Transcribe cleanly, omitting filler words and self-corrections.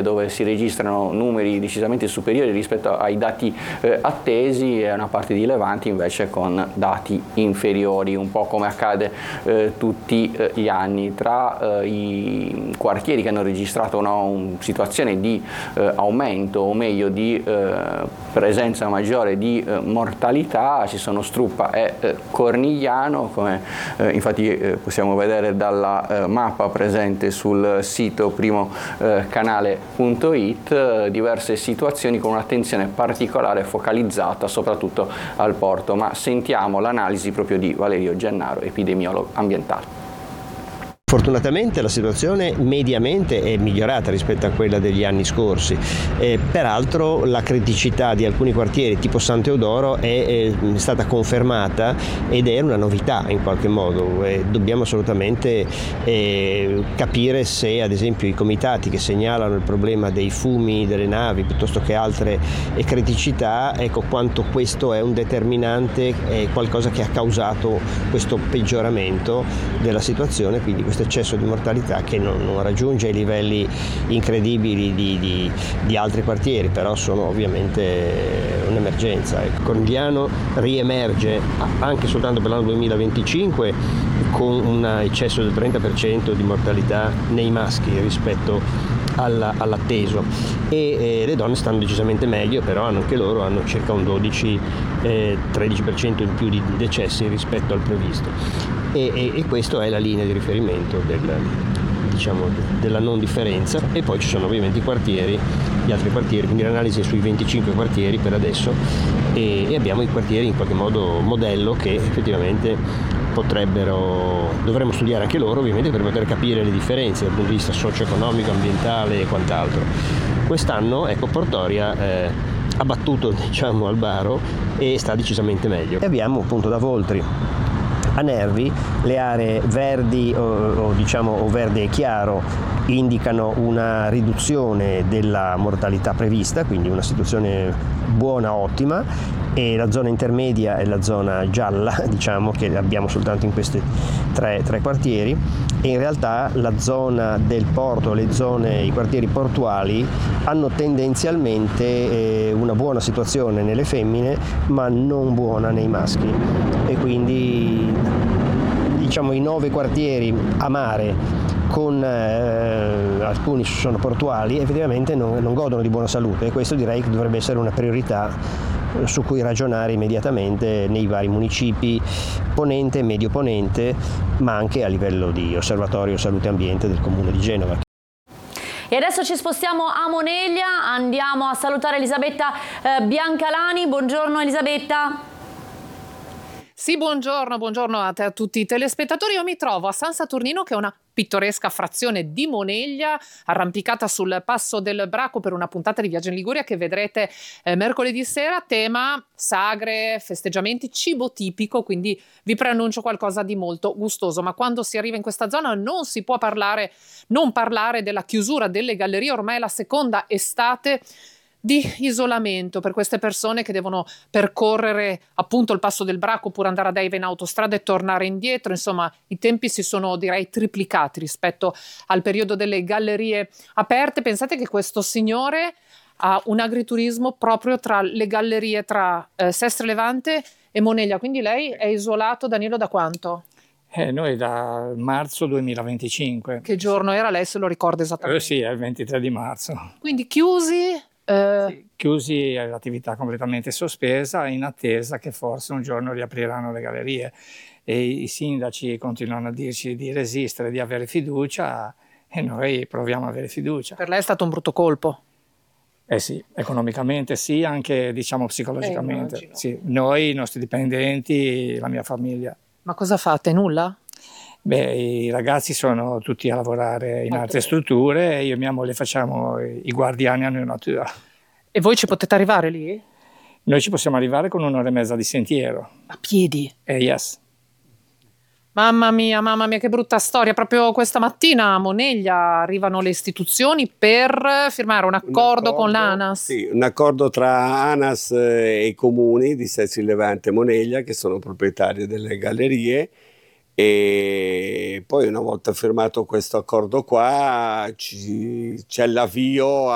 dove si registrano numeri decisamente superiori rispetto ai dati attesi, e una parte di Levante invece con dati inferiori, un po' come accade tutti gli anni. Tra i quartieri che hanno registrato una situazione di aumento, o meglio di presenza maggiore di mortalità, ci sono Struppa e Cornigliano, come infatti possiamo vedere dalla mappa presente sul sito primocanale.it, diverse situazioni con un'attenzione particolare focalizzata soprattutto al porto. Ma sentiamo l'analisi proprio di Valerio Gennaro, epidemiologo ambientale. Fortunatamente la situazione mediamente è migliorata rispetto a quella degli anni scorsi, peraltro la criticità di alcuni quartieri tipo Sant'Eudoro è stata confermata ed è una novità in qualche modo. Dobbiamo assolutamente capire se ad esempio i comitati che segnalano il problema dei fumi delle navi piuttosto che altre criticità, ecco quanto questo è un determinante, è qualcosa che ha causato questo peggioramento della situazione, quindi questo eccesso di mortalità che non raggiunge i livelli incredibili di altri quartieri, però sono ovviamente un'emergenza. Cornigliano riemerge anche soltanto per l'anno 2025 con un eccesso del 30% di mortalità nei maschi rispetto all'atteso, e le donne stanno decisamente meglio, però anche loro hanno circa un 12-13% in più di decessi rispetto al previsto. E questa è la linea di riferimento della non differenza. E poi ci sono ovviamente gli altri quartieri, quindi l'analisi è sui 25 quartieri per adesso, e abbiamo i quartieri in qualche modo modello che effettivamente dovremmo studiare anche loro ovviamente per poter capire le differenze dal punto di vista socio-economico, ambientale e quant'altro. Quest'anno Portoria ha battuto al Baro e sta decisamente meglio. E abbiamo appunto da Voltri a Nervi le aree verdi o verde e chiaro indicano una riduzione della mortalità prevista, quindi una situazione buona, ottima, e la zona intermedia è la zona gialla, che abbiamo soltanto in questi tre quartieri, e in realtà la zona del porto, i quartieri portuali hanno tendenzialmente una buona situazione nelle femmine, ma non buona nei maschi, e quindi i 9 quartieri a mare, con alcuni sono portuali, effettivamente non godono di buona salute, e questo direi che dovrebbe essere una priorità su cui ragionare immediatamente nei vari municipi, Ponente e Medio Ponente, ma anche a livello di Osservatorio Salute e Ambiente del Comune di Genova. E adesso ci spostiamo a Moneglia, andiamo a salutare Elisabetta Biancalani. Buongiorno Elisabetta. Sì, buongiorno a te, a tutti i telespettatori. Io mi trovo a San Saturnino, che è una pittoresca frazione di Moneglia, arrampicata sul passo del Braco per una puntata di Viaggio in Liguria che vedrete mercoledì sera. Tema sagre, festeggiamenti, cibo tipico, quindi vi preannuncio qualcosa di molto gustoso. Ma quando si arriva in questa zona non si può non parlare della chiusura delle gallerie. Ormai è la seconda estate di isolamento per queste persone che devono percorrere appunto il passo del Braco oppure andare a Deiva in autostrada e tornare indietro. Insomma, i tempi si sono direi triplicati rispetto al periodo delle gallerie aperte. Pensate che questo signore ha un agriturismo proprio tra le gallerie, tra Sestre Levante e Moneglia, quindi lei è isolato, Danilo, da quanto? Noi da marzo 2025. Che giorno era? Lei se lo ricorda esattamente? Sì, è il 23 di marzo. Quindi chiusi? Sì, chiusi, l'attività completamente sospesa in attesa che forse un giorno riapriranno le gallerie, e i sindaci continuano a dirci di resistere, di avere fiducia, e noi proviamo a avere fiducia. Per lei è stato un brutto colpo? Sì, economicamente sì, anche psicologicamente. Sì, noi, i nostri dipendenti, la mia famiglia. Ma cosa fate? Nulla? I ragazzi sono tutti a lavorare in altre strutture, e io e mia moglie facciamo i guardiani a natura. E voi ci potete arrivare lì? Noi ci possiamo arrivare con 1 ora e mezza di sentiero. A piedi? Yes. Mamma mia, che brutta storia. Proprio questa mattina a Moneglia arrivano le istituzioni per firmare un accordo con l'ANAS. Sì, un accordo tra ANAS e i comuni di Sestri Levante e Moneglia, che sono proprietari delle gallerie. E poi, una volta firmato questo accordo qua, c'è l'avvio